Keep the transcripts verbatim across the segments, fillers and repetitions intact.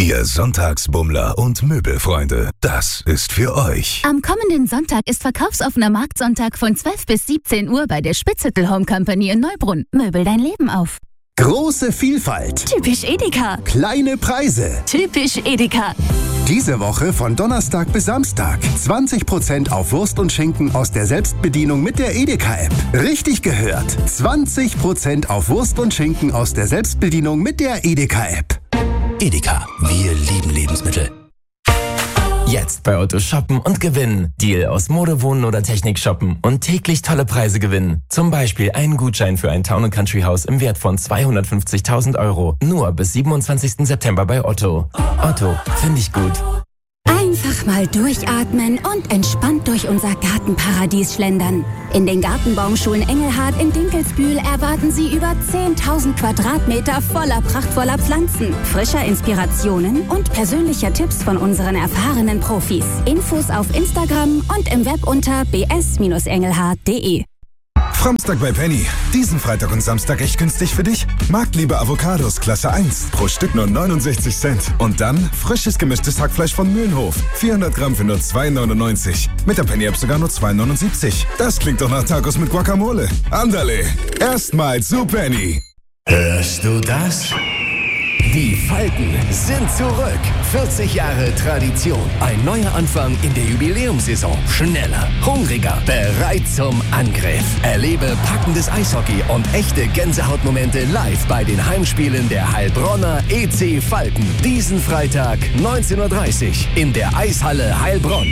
Ihr Sonntagsbummler und Möbelfreunde, das ist für euch. Am kommenden Sonntag ist verkaufsoffener Marktsonntag von zwölf bis siebzehn Uhr bei der Spitzhüttel Home Company in Neubrunn. Möbel dein Leben auf. Große Vielfalt. Typisch Edeka. Kleine Preise. Typisch Edeka. Diese Woche von Donnerstag bis Samstag. zwanzig Prozent auf Wurst und Schinken aus der Selbstbedienung mit der Edeka-App. Richtig gehört. zwanzig Prozent auf Wurst und Schinken aus der Selbstbedienung mit der Edeka-App. Edeka, wir lieben Lebensmittel. Jetzt bei Otto shoppen und gewinnen. Deal aus Mode, Wohnen oder Technik shoppen und täglich tolle Preise gewinnen. Zum Beispiel einen Gutschein für ein Town and Country Haus im Wert von zweihundertfünfzigtausend Euro. Nur bis siebenundzwanzigsten September bei Otto. Otto, finde ich gut. Einfach mal durchatmen und entspannt durch unser Gartenparadies schlendern. In den Gartenbaumschulen Engelhardt in Dinkelsbühl erwarten Sie über zehntausend Quadratmeter voller prachtvoller Pflanzen, frischer Inspirationen und persönlicher Tipps von unseren erfahrenen Profis. Infos auf Instagram und im Web unter b s Bindestrich engelhardt punkt d e. Framstag bei Penny. Diesen Freitag und Samstag echt günstig für dich. Marktliebe Avocados Klasse eins. Pro Stück nur neunundsechzig Cent. Und dann frisches gemischtes Hackfleisch von Mühlenhof. vierhundert Gramm für nur zwei neunundneunzig. Mit der Penny-App sogar nur zwei neunundsiebzig. Das klingt doch nach Tacos mit Guacamole. Andale. Erstmal zu Penny. Hörst du das? Die Falken sind zurück. vierzig Jahre Tradition. Ein neuer Anfang in der Jubiläumssaison. Schneller, hungriger, bereit zum Angriff. Erlebe packendes Eishockey und echte Gänsehautmomente live bei den Heimspielen der Heilbronner E C Falken. Diesen Freitag neunzehn Uhr dreißig in der Eishalle Heilbronn.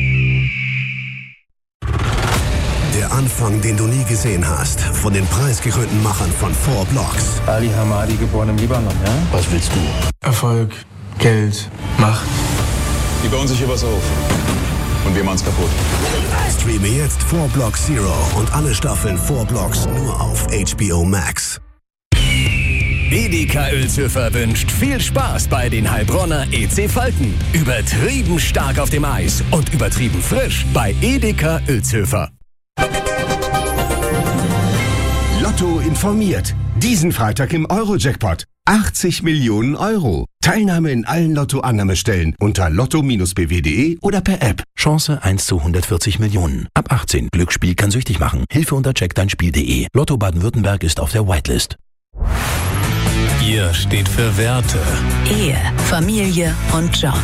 Der Anfang, den du nie gesehen hast. Von den preisgekrönten Machern von Four Blocks. Ali Hamadi, geboren im Libanon, ja? Was willst du? Erfolg, Geld, Macht. Die bauen sich hier was auf. Und wir machen's kaputt. Streame jetzt Four Blocks Zero und alle Staffeln Four Blocks nur auf H B O Max. Edeka Uelzhöfer wünscht viel Spaß bei den Heilbronner E C Falken. Übertrieben stark auf dem Eis und übertrieben frisch bei Edeka Uelzhöfer. Lotto informiert. Diesen Freitag im Euro-Jackpot. achtzig Millionen Euro. Teilnahme in allen Lotto-Annahmestellen unter lotto Bindestrich b w punkt d e oder per App. Chance eins zu hundertvierzig Millionen. Ab achtzehn. Glücksspiel kann süchtig machen. Hilfe unter check dein Spiel punkt d e. Lotto Baden-Württemberg ist auf der Whitelist. Ihr steht für Werte. Ehe, Familie und Job.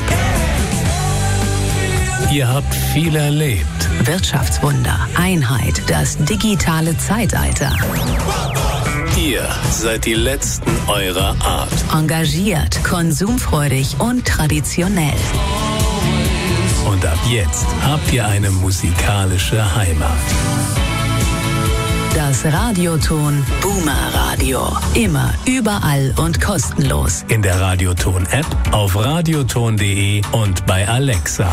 Ihr habt viel erlebt. Wirtschaftswunder, Einheit, das digitale Zeitalter. Ihr seid die Letzten eurer Art. Engagiert, konsumfreudig und traditionell. Und ab jetzt habt ihr eine musikalische Heimat. Das Radioton Boomer Radio. Immer, überall und kostenlos. In der Radioton-App, auf radioton punkt d e und bei Alexa.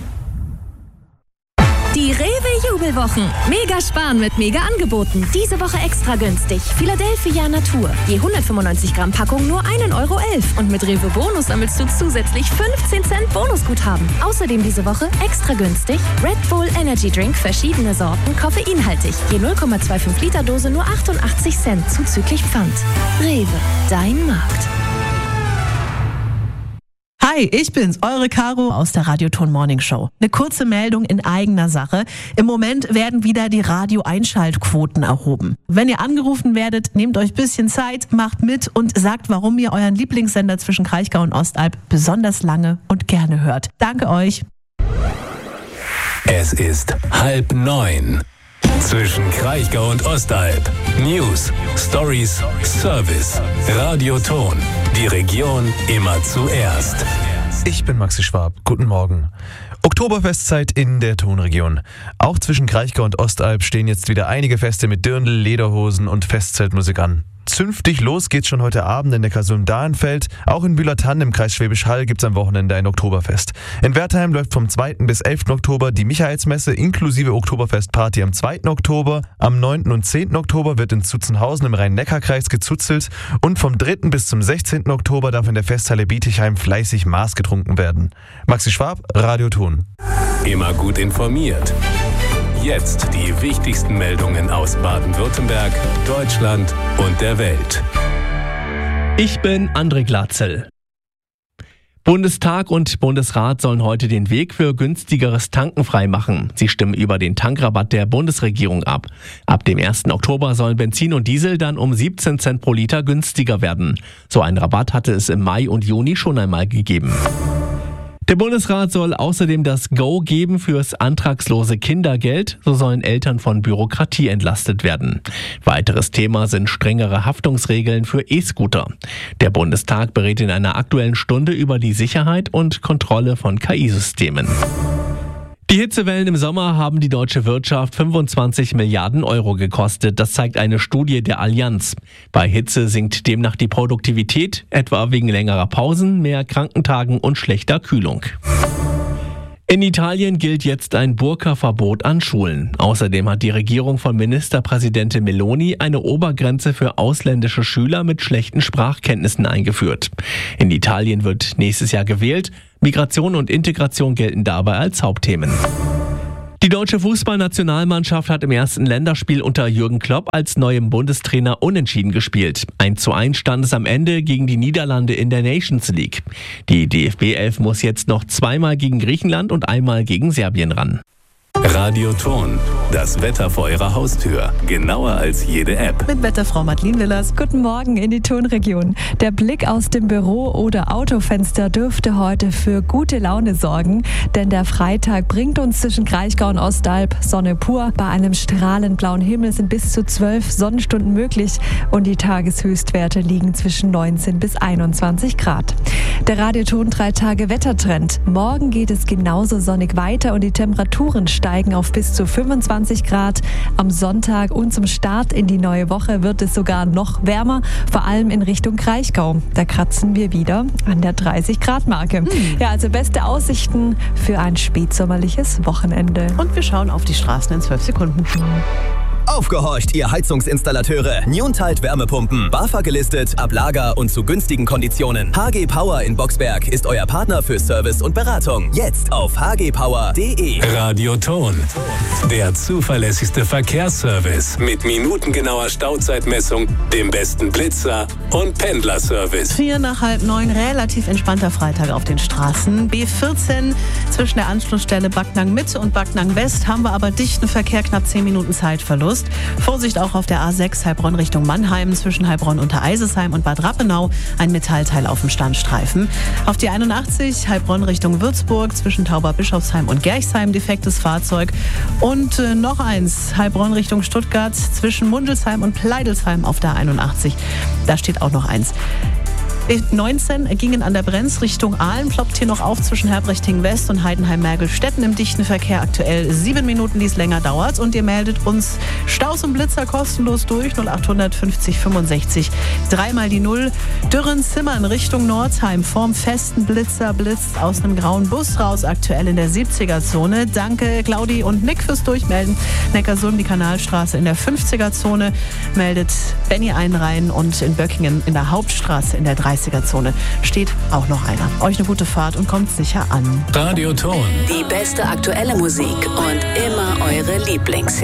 Die Rewe-Jubelwochen. Mega sparen mit Mega-Angeboten. Diese Woche extra günstig. Philadelphia Natur. Je hundertfünfundneunzig Gramm Packung nur ein Euro elf. Und mit Rewe Bonus sammelst du zusätzlich fünfzehn Cent Bonusguthaben. Außerdem diese Woche extra günstig Red Bull Energy Drink, verschiedene Sorten, koffeinhaltig. Je null Komma fünfundzwanzig Liter Dose nur achtundachtzig Cent zuzüglich Pfand. Rewe, dein Markt. Hi, ich bin's, eure Caro aus der Radioton Morning Show. Eine kurze Meldung in eigener Sache. Im Moment werden wieder die Radio-Einschaltquoten erhoben. Wenn ihr angerufen werdet, nehmt euch ein bisschen Zeit, macht mit und sagt, warum ihr euren Lieblingssender zwischen Kraichgau und Ostalb besonders lange und gerne hört. Danke euch. Es ist halb neun. Zwischen Kraichgau und Ostalb. News, Stories, Service. Radioton. Die Region immer zuerst. Ich bin Maxi Schwab. Guten Morgen. Oktoberfestzeit in der Tonregion. Auch zwischen Kraichgau und Ostalb stehen jetzt wieder einige Feste mit Dirndl, Lederhosen und Festzeltmusik an. Zünftig los geht's schon heute Abend in der Kasum Dahlenfeld. Auch in Bühlertann im Kreis Schwäbisch Hall gibt's am Wochenende ein Oktoberfest. In Wertheim läuft vom zweiten bis elften Oktober die Michaelsmesse inklusive Oktoberfestparty am zweiten Oktober. Am neunten und zehnten Oktober wird in Zutzenhausen im Rhein-Neckar-Kreis gezuzelt. Und vom dritten bis zum sechzehnten Oktober darf in der Festhalle Bietigheim fleißig Maß getrunken werden. Maxi Schwab, Radioton. Immer gut informiert. Jetzt die wichtigsten Meldungen aus Baden-Württemberg, Deutschland und der Welt. Ich bin André Glatzel. Bundestag und Bundesrat sollen heute den Weg für günstigeres Tanken freimachen. Sie stimmen über den Tankrabatt der Bundesregierung ab. Ab dem ersten Oktober sollen Benzin und Diesel dann um siebzehn Cent pro Liter günstiger werden. So einen Rabatt hatte es im Mai und Juni schon einmal gegeben. Der Bundesrat soll außerdem das Go geben fürs antragslose Kindergeld. So sollen Eltern von Bürokratie entlastet werden. Weiteres Thema sind strengere Haftungsregeln für E-Scooter. Der Bundestag berät in einer aktuellen Stunde über die Sicherheit und Kontrolle von K I-Systemen. Die Hitzewellen im Sommer haben die deutsche Wirtschaft fünfundzwanzig Milliarden Euro gekostet. Das zeigt eine Studie der Allianz. Bei Hitze sinkt demnach die Produktivität, etwa wegen längerer Pausen, mehr Krankentagen und schlechter Kühlung. In Italien gilt jetzt ein Burka-Verbot an Schulen. Außerdem hat die Regierung von Ministerpräsidentin Meloni eine Obergrenze für ausländische Schüler mit schlechten Sprachkenntnissen eingeführt. In Italien wird nächstes Jahr gewählt. Migration und Integration gelten dabei als Hauptthemen. Die deutsche Fußballnationalmannschaft hat im ersten Länderspiel unter Jürgen Klopp als neuem Bundestrainer unentschieden gespielt. eins zu eins stand es am Ende gegen die Niederlande in der Nations League. Die D F B elf muss jetzt noch zweimal gegen Griechenland und einmal gegen Serbien ran. Radio Ton, das Wetter vor Ihrer Haustür. Genauer als jede App. Mit Wetterfrau Madeline Willers. Guten Morgen in die Tonregion. Der Blick aus dem Büro- oder Autofenster dürfte heute für gute Laune sorgen, denn der Freitag bringt uns zwischen Kraichgau und Ostalb Sonne pur. Bei einem strahlend blauen Himmel sind bis zu zwölf Sonnenstunden möglich und die Tageshöchstwerte liegen zwischen neunzehn bis einundzwanzig Grad. Der Radio Ton drei Tage Wettertrend. Morgen geht es genauso sonnig weiter und die Temperaturen steigen auf bis zu fünfundzwanzig Grad. Am Sonntag und zum Start in die neue Woche wird es sogar noch wärmer, vor allem in Richtung Kraichgau. Da kratzen wir wieder an der dreißig Grad Marke. Hm. Ja, also beste Aussichten für ein spätsommerliches Wochenende. Und wir schauen auf die Straßen in zwölf Sekunden. Aufgehorcht, ihr Heizungsinstallateure. Newntide Wärmepumpen. BAFA gelistet, ab Lager und zu günstigen Konditionen. H G Power in Boxberg ist euer Partner für Service und Beratung. Jetzt auf h g power punkt d e. Radio Ton, der zuverlässigste Verkehrsservice mit minutengenauer Stauzeitmessung, dem besten Blitzer und Pendlerservice. Vier nach halb neun, relativ entspannter Freitag auf den Straßen. B vierzehn zwischen der Anschlussstelle Backnang Mitte und Backnang West haben wir aber dichten Verkehr, knapp zehn Minuten Zeitverlust. Vorsicht auch auf der A sechs Heilbronn Richtung Mannheim, zwischen Heilbronn unter Eisesheim und Bad Rappenau ein Metallteil auf dem Standstreifen. Auf die einundachtzig Heilbronn Richtung Würzburg, zwischen Tauberbischofsheim und Gerchsheim defektes Fahrzeug. Und äh, noch eins, Heilbronn Richtung Stuttgart, zwischen Mundelsheim und Pleidelsheim auf der einundachtzig. Da steht auch noch eins. B neunzehn gingen an der Brenz Richtung Aalen, ploppt hier noch auf zwischen Herbrechting West und Heidenheim-Mergelstetten im dichten Verkehr. Aktuell sieben Minuten, die es länger dauert. Und ihr meldet uns Staus und Blitzer kostenlos durch null acht fünfzig fünfundsechzig. Dreimal die Null. Dürren-Zimmern Richtung Nordheim vorm festen Blitzer blitzt aus einem grauen Bus raus. Aktuell in der siebziger-Zone. Danke Claudi und Nick fürs Durchmelden. Neckarsulm die Kanalstraße in der fünfziger-Zone. Meldet Benny Einreihen und in Böckingen in der Hauptstraße in der dreißiger-Zone steht auch noch einer. Euch eine gute Fahrt und kommt sicher an. Radio Ton. Die beste aktuelle Musik und immer eure Lieblingshits.